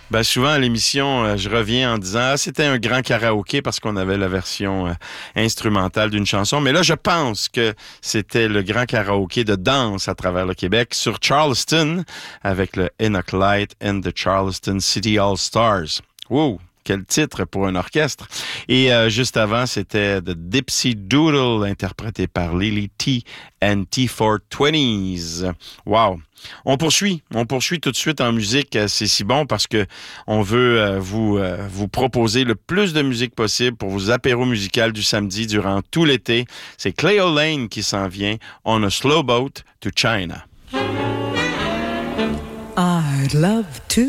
Ben souvent à l'émission, je reviens en disant c'était un grand karaoké parce qu'on avait la version instrumentale d'une chanson. Mais là, je pense que c'était le grand karaoké de danse à travers le Québec sur Charleston avec le Enoch Light and the Charleston City All Stars. Wow! Quel titre pour un orchestre. Et juste avant, c'était The Dipsy Doodle, interprété par Lily T and T420s. Wow! On poursuit tout de suite en musique. C'est si bon parce que on veut vous proposer le plus de musique possible pour vos apéros musicales du samedi durant tout l'été. C'est Cleo Lane qui s'en vient on a slow boat to China. I'd love to.